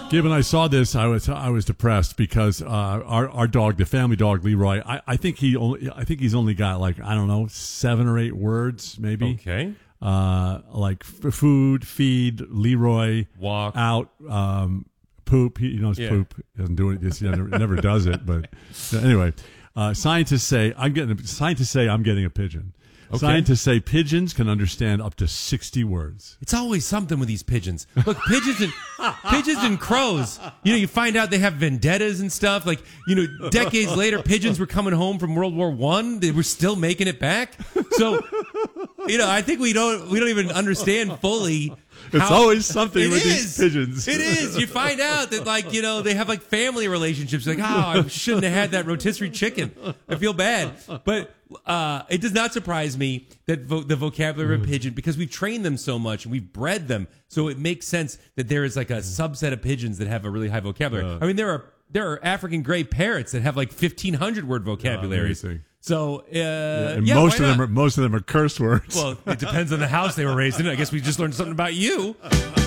Given I saw this, I was depressed because our dog, the family dog Leroy, I think he's only got like, I don't know, 7 or 8 words maybe. Okay. Like food, feed, Leroy, walk, out, poop. He knows poop. He doesn't do it. He never does it. But anyway, scientists say I'm getting a pigeon. Okay. Scientists say pigeons can understand up to 60 words. It's always something with these pigeons. Look, pigeons and crows. You find out they have vendettas and stuff. Like, decades later, pigeons were coming home from World War I. They were still making it back. So, I think we don't even understand fully. It's always something with these pigeons. It is. You find out that, they have, family relationships. Like, I shouldn't have had that rotisserie chicken. I feel bad. But it does not surprise me that the vocabulary of a pigeon, because we've trained them so much and we've bred them. So it makes sense that there is, a subset of pigeons that have a really high vocabulary. I mean, there are African gray parrots that have, 1,500 word vocabularies. So most of them are curse words. Well, it depends on the house they were raised in. I guess we just learned something about you.